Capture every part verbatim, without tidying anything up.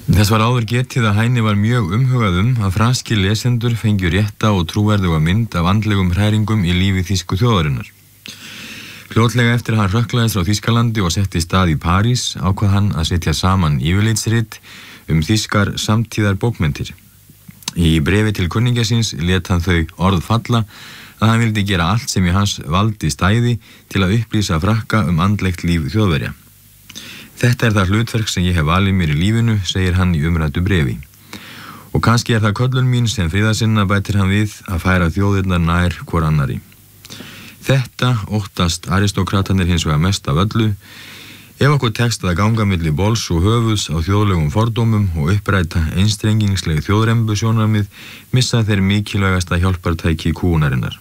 Þess var áður getið að Heine var mjög umhugað um að franskir lesendur fengju rétta og trúverðuga mynd af andlegum hræringum í lífi þýsku þjóðarinnar. Fljótlega eftir að hann rökklaðist frá Þýskalandi og setti stað í París ákvað hann að setja saman yfirlitsrit um þýskar samtíðar bókmenntir. Í bréfi til kunningja síns lét hann þau orð falla að hann vildi gera allt sem í hans valdi stæði til að upplýsa Frakka um andlegt líf Þjóðverja. Þetta er það hlutverk sem ég hef valið mér í lífinu, segir hann í umræddu bréfi. Og kannski er það köllun mín sem friðarsinna, bætir hann við, að færa þjóðirnar nær hvor annari. Þetta óttast aristókratarnir hins vegar mest af öllu. Ef okkur tekst að ganga milli bols og höfuðs á þjóðlegum fordómum og uppræta einstrengingsleg þjóðrembu sjónarmið, missa þeir mikilvægasta hjálpartæki kúunarinnar.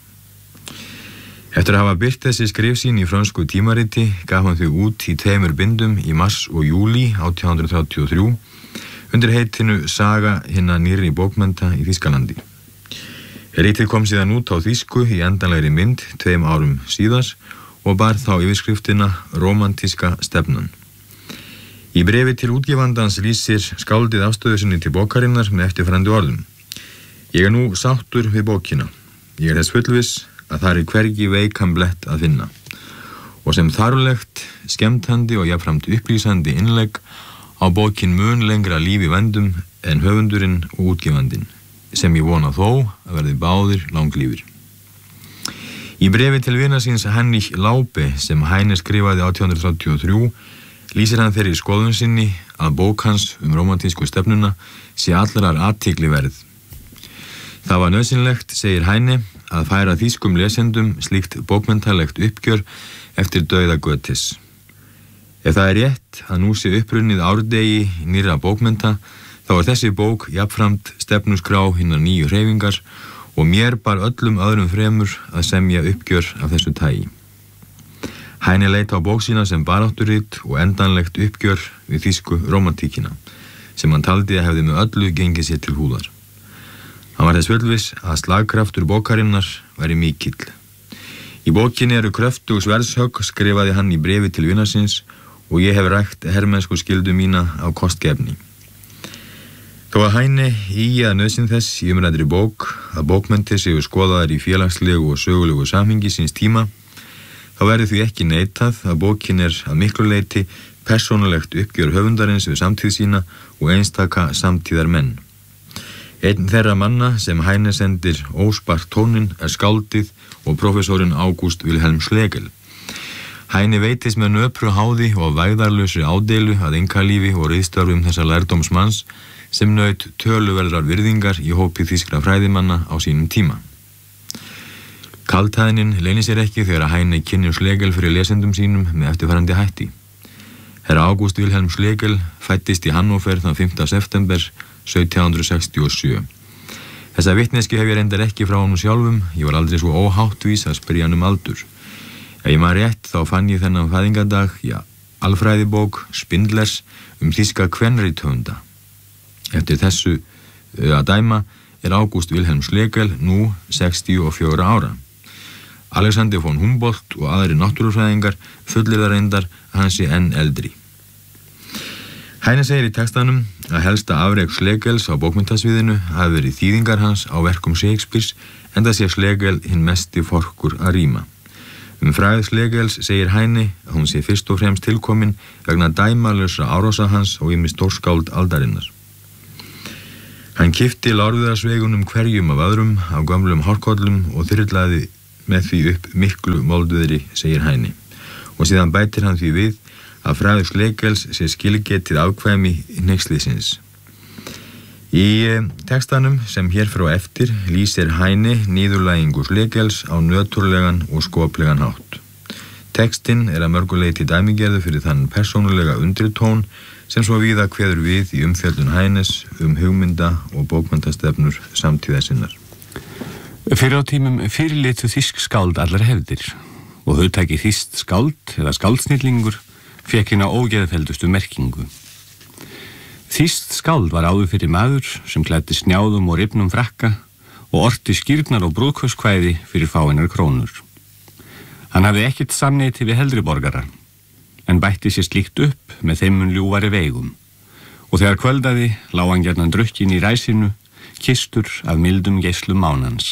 Eftir að hafa birt þessi skrif sín í frönsku tímariti gaf hann þau út í tveimur bindum í mars og júlí átján hundruð þrjátíu og þrjú undir heitinu Saga hinna nýrri bókmennta í Þýskalandi. Ritið kom síðan út á þýsku í endanlegri mynd tveim árum síðar og bar þá yfirskriftina Rómantíska stefnan. Í bréfi til útgefandans lýsir skáldið afstöðu sinni til bókarinnar með eftirfarandi orðum. Ég er nú sáttur við bókina. Ég er þess fullviss að það er hvergi veikan blett að finna og sem þarflegt, skemmtandi og jafnframt upplýsandi innlegg á bókin mun lengra lífi vendum en höfundurinn og útgefandinn, sem ég vona þó að verði báðir langlífir. Í bréfi til vina síns Heinrich Laube sem Heine skrifaði átján hundruð þrjátíu og þrjú lýsir hann þeirri skoðun sinni að bók hans um rómantísku stefnuna sé allrar athygli verð. Það var nauðsynlegt, segir Heine, að færa þýskum lesendum slíkt bókmenntalegt uppgjör eftir dauða Goethes. Ef það er rétt að nú sé upprunnið árdegi nýrra bókmennta, þá er þessi bók jafnframt stefnuskrá hinnar nýju hreyfingar og mér bar öllum öðrum fremur að semja uppgjör af þessu tagi. Heine leit á bók sína sem barátturit og endanlegt uppgjör við þýsku rómantíkina, sem hann taldi að hefði með öllu gengið sér til húðar. Hann var þess fullviss að slagkraftur bókarinnar væri mikill. Í bókinni eru kröftug sverðshögg, skrifaði hann í bréfi til vinar síns, og ég hef rækt hermennsku skyldu mína á kostgefni. Þó að Heine ígi að nauðsyn þess í umræddri bók að bókmenntir séu skoðaðar í félagslegu og sögulegu samhengi síns tíma, þá verður því ekki neitað að bókin er að miklu leyti persónulegt uppgjör höfundarins við samtíð sína og einstaka samtíðar menn. Einn þeirra manna sem Heine sendir óspart tónin er skáldið og prófessorinn August Wilhelm Schlegel. Heine veitist með nöpru háði og vægðarlausri ádeilu að einkalífi og riðstörfum þessa lærdómsmanns sem naut töluverðrar virðingar í hópi þýskra fræðimanna á sínum tíma. Kaldhæðnin leynir sér ekki þegar Heine kynnir Schlegel fyrir lesendum sínum með eftirfarandi hætti. Herra August Wilhelm Schlegel fættist í Hannover þann fimmta september sautján hundruð sextíu og sjö. Þessa vitneski hef ég reyndar ekki frá honum sjálfum, ég var aldrei svo óháttvís að spyrja hann um aldur. Ef ég maður rétt þá fann ég þennan fæðingadag, já, alfræðibók Spindlers um þýska kvenrithöfunda. Eftir þessu að dæma er August Wilhelm Schlegel nú sextíu og fjögurra ára. Alexander von Humboldt og aðri náttúrufræðingar fullir það reyndar að hann sé enn eldri. Heine segir í textanum að helsta afrek Schlegels á bókmenntasviðinu hafi verið þýðingar hans á verkum Shakespeares, enda sé Schlegel hinn mesti forkur að ríma. Um frægð Schlegels segir Heine að hún sé fyrst og fremst tilkomin vegna dæmalausra árása hans og ýmis stórskáld aldarinnar. Hann kippti lárviðarsvegunum hverjum af öðrum á gömlum hárkollum og þyrlaði með því upp miklu molduðri, segir Heine. Og síðan bætir hann því við að fræðu Schlegels sé skilgetið afkvæmi hneykslisins. Í textanum sem hér frá eftir lýsir Heine niðurlægingu Schlegels á nöturlegan og skoplegan hátt. Textinn er að mörgu leyti dæmigerður fyrir þann persónulega undritón sem svo víða kveður við í umfjöldun Heines um hugmynda og bókmenntastefnur samtíða sinnar. Fyrir á tímum fyrirlitu þýsk skáld allar hefðir og hugtaki þýskt skáld eða skáldsnillingur fekk hérna ógeðfeldustu merkingu. Þýskt skáld var áður fyrir maður sem klæddi snjáðum og rifnum frakka og orti skýrnar og brúðkauskvæði fyrir fáeinar krónur. Hann hafði ekkert samneyti við heldri borgara, en bætti sér slíkt upp með þeim mun ljúfari veigum og þegar kvöldaði lá hann gjarnan drukkin í ræsinu, kistur af mildum geislum mánans.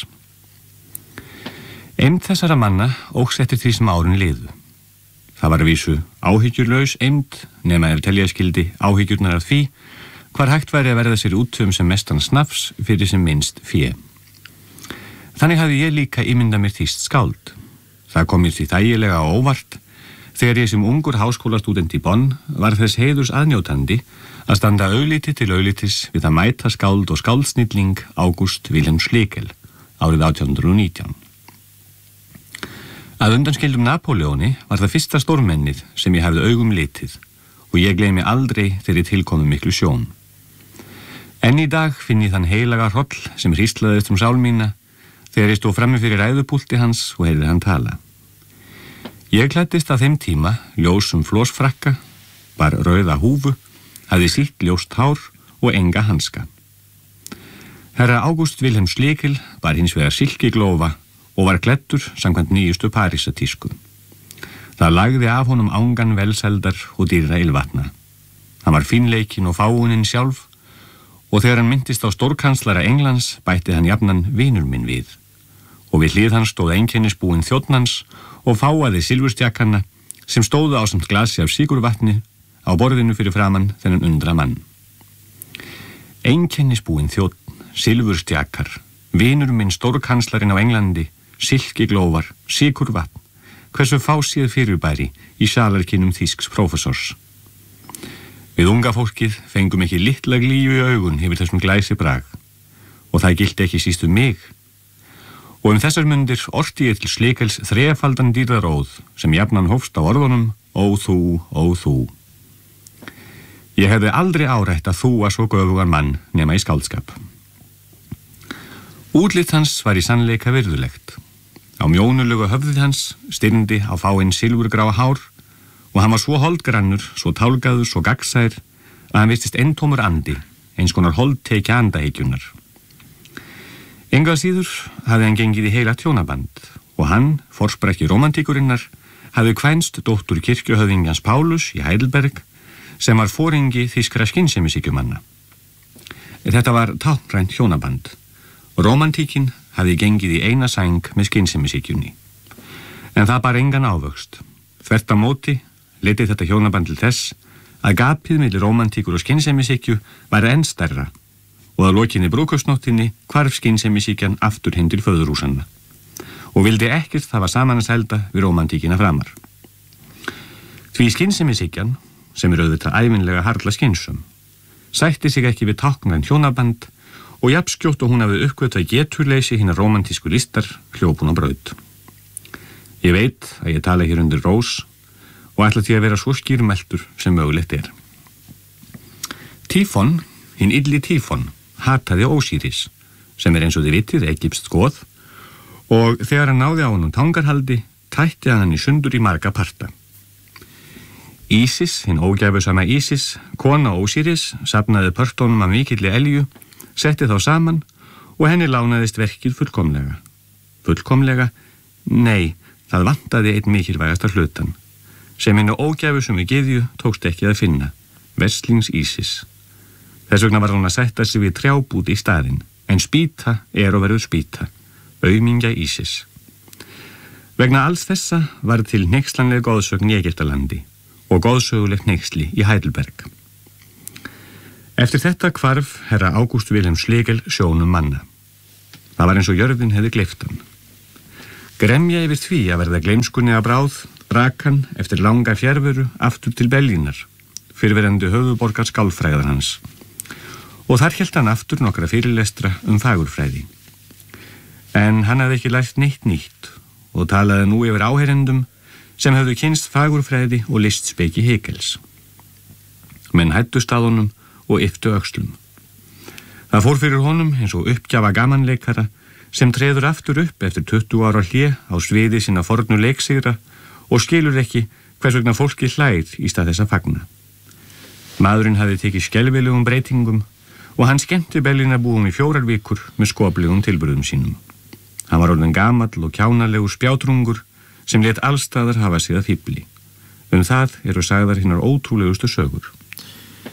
Eymd þessara manna óx eftir því sem árin liðu. Það var að vísu áhyggjurlaus eymd, nema ef telja skildi áhyggjurnar af því, hvar hægt væri að verða sér útum sem mestan snafs fyrir sem minnst fé. Þannig hafði ég líka ímyndað mér þýskt skáld. Það kom mér því þægilega á óvart, þegar ég sem ungur háskólastúdent í Bonn var þess heiðurs aðnjótandi að standa augliti til auglitis við að mæta skáld og skáldsnilling August Wilhelm Schlegel árið átján hundruð og nítján. Að undanskildum Napóleóni var það fyrsta stórmennið sem ég hafði augum litið og ég gleymi aldrei þeirri tilkomu miklu sjón. Enn í dag finn ég þann heilaga hroll sem hríslaðist um sál mína þegar ég stóð frammi fyrir ræðupúlti hans og heyrði hann tala. Ég klæddist að þeim tíma ljósum flósfrakka, bar rauða húfu, hafði sítt ljóst hár og enga hanska. Herra August Wilhelm Schlegel bar hins vegar silkiglófa og var klæddur samkvæmt nýjustu Parísatísku. Það lagði af honum ángan velseldar og dýrra ylvatna. Hann var fínleikinn og fáuninn sjálf og þegar hann myndist á stórkanslara Englands bætti hann jafnan vinur minn við. Og við hlið hans stóð einkennisbúinn þjónnans og fáaði silfurstjakkanna sem stóðu á samt glasi af sigurvatni á borðinu fyrir framann þennan undra mann. Einkennisbúinn þjónn, silfurstjakkar, vinur minn stórkanslarinn á Englandi, silkiglófar, sigurvatn, hversu fásíð fyrirbæri í salarkinnum þýsks prófessors. Við unga fólkið fengum ekki litla glíu í augun yfir þessum glæsi brag og það gilti ekki síst um mig. Og um þessar mundir orti ég til Schlegels þrefaldan dýrðaróð sem jafnan hófst á orðunum ó þú, ó þú. Ég hefði aldrei árætt að þúa svo göfugan mann nema í skáldskap. Útlit hans var í sannleika virðulegt. Á mjónulegu höfðið hans styrndi á fáinn silfurgráa hár og hann var svo holdgrannur, svo tálgaður, svo gagnsær að hann virtist eintómur andi, eins konar holdteki andahyggjunar. Engað síður hafði hann gengið í heila tjónaband og hann, forsprekki romantíkurinnar, hafði kvænst dóttur kirkjuhöfðingjans Paulus í Heidelberg sem var foringi þýskra skynsemishyggjumanna. Þetta var táknrænt hjónaband. Romantíkin hafði gengið í eina sæng með skynsemishyggjunni. En það bar engan ávöxt. Þvert á móti leiddi þetta hjónaband til þess að gapið milli romantíkur og skynsemishyggju væri enn stærra og að lokinni brúðkaupsnóttinni hvarf skynsemishyggjan aftur heim til föðurhúsanna og vildi ekkert hafa saman að selda við romantíkina framar. Því skynsemishyggjan, sem er auðvitað ævinlega harla skynsum, sætti sig ekki við táknrænt hjónaband og jafnskjótt og hún hafði uppgötvað geturleysi hinnar romantísku listar hljóp hún á braut. Ég veit að ég tala hér undir rós og ætla því að vera svo skýrmeltur sem mögulegt er. Tífon, hinn illi Tífon, hataði Ósíris, sem er eins og þið vitið egypskt goð, og þegar hann náði á honum tangarhaldi, tætti hann í sundur í marga parta. Ísis, hinn ógæfusama Ísis, kona Ósíris, safnaði pörtunum af mikilli elju, setti þá saman og henni lánaðist verkið fullkomlega. Fullkomlega? Nei, það vantaði einn mikilvægasta hlutan, sem henni ógæfusum við gyðju tókst ekki að finna, verslings Ísis. Þess vegna var hún að sætta sig við trjábút í staðinn, en spýta er og verður spýta, aumingja Ísis. Vegna alls þessa var til hneykslanleg goðsögn í Egyptalandi og goðsögulegt hneyksli í Heidelberg. Eftir þetta hvarf herra August Wilhelm Schlegel sjónum manna. Það var eins og jörðin hefði gleypt hann. Gremja yfir því að verða gleymskunni að bráð rak hann eftir langa fjarveru aftur til Berlínar, fyrrverandi höfuðborgar skálfræðar hans. Og þar hélt hann aftur nokkra fyrirlestra um fagurfræði. En hann hafði ekki lært neitt nýtt og talaði nú yfir áheyrendum sem höfðu kynst fagurfræði og listspeki Hegels. Menn hættust að honum og ypptu öxlum. Það fór fyrir honum eins og uppgjafa gamanleikara sem treður aftur upp eftir tuttugu ára hlé á sviði sinna fornu leiksigra og skilur ekki hvers vegna fólki hlær í stað þess að fagna. Maðurinn hafði tekið skelfilegum breytingum og hann skemmti Berlínarbúum í fjórar vikur með skoplegum tilburðum sínum. Hann var orðinn gamall og kjánalegur spjátrungur sem lét allstaðar hafa sig að fífli. Um það eru sagðar hinnar ótrúlegustu sögur.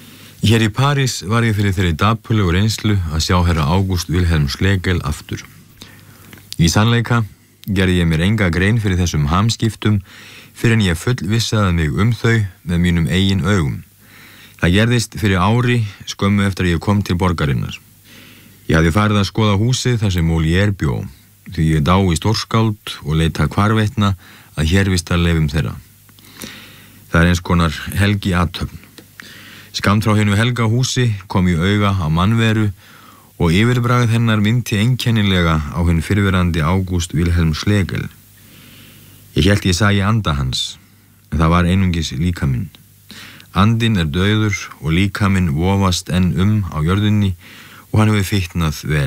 Hér í París var ég fyrir þeirri dapurlegu reynslu að sjá herra August Wilhelm Schlegel aftur. Í sannleika gerði ég mér enga grein fyrir þessum hamskiptum fyrir en ég fullvissaði mig um þau með mínum eigin augum. Það gerðist fyrir ári skömmu eftir að ég kom til borgarinnar. Ég hafði farið að skoða húsið þar sem Molière bjó, því ég dái stórskáld og leita hvarvetna að hérvistarleifum þeirra. Það er eins konar helgi athöfn. Skammt frá hinu helga húsi kom ég auga á mannveru og yfirbragð hennar minnti einkennilega á hinn fyrrverandi August Wilhelm Schlegel. Ég hélt ég sæi anda hans, en það var einungis líkaminn. Andinn er dauður og líkaminn vofast enn um á jörðinni og hann hefur fitnað vel.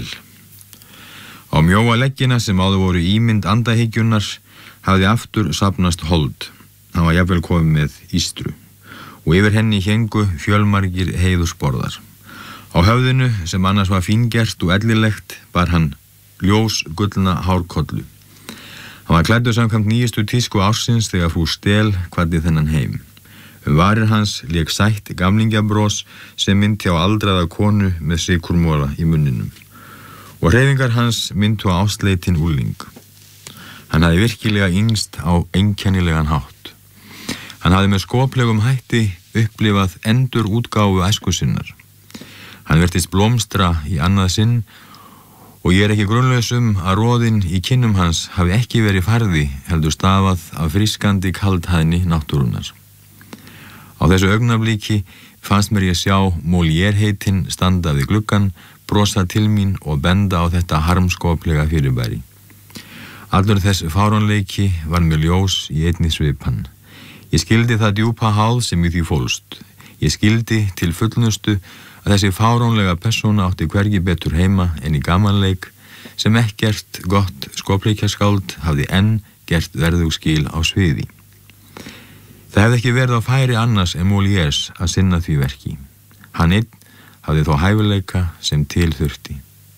Á mjóa leggina sem áður voru ímynd andahyggjunnar hafði aftur safnast hold. Hann var jafnvel komið með ístru og yfir henni héngu fjölmargir heiðursborðar. Á höfðinu, sem annars var fíngert og ellilegt, bar hann ljós gullna hárkollu. Hann var klæddur samkvæmt nýjustu tísku ársins þegar frú Stel kvaddi þennan heim. Um varir hans lék sætt gamlingjabros sem minnti á aldraða konu með sykurmola í munninum. Og hreyfingar hans minntu á ástleitin úling. Hann hafði virkilega yngst á einkennilegan hátt. Hann hafði með skoplegum hætti upplifað endur útgáfu æsku sinnar. Hann virtist blómstra í annað sinn og ég er ekki grunlaus um að roðinn í kinnum hans hafi ekki verið farði heldur stafað af frískandi kaldhæðni náttúrunnar. Á þessu augnablíki fannst mér ég sjá Molière heitinn standa við gluggan, brosa til mín og benda á þetta harmskoplega fyrirbæri. Allur þess fáránleiki var mér ljós í einni svipan. Ég skildi það djúpa háð sem í því fólst. Ég skildi til fullnustu að þessi fáránlega persóna átti hvergi betur heima en í gamanleik sem ekkert gott skopleikjaskáld hafði enn gert verðug skil á sviði. Það hefði ekki verið á færi annars en Molières að sinna því verki. Hann einn hafði þó hæfileika sem til þurfti.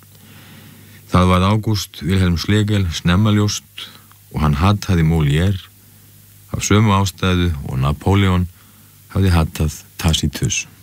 Það var August Wilhelm Schlegel snemma ljóst og hann hataði Molière af sömu ástæðu og Napoleon hafði hatað Tacitus.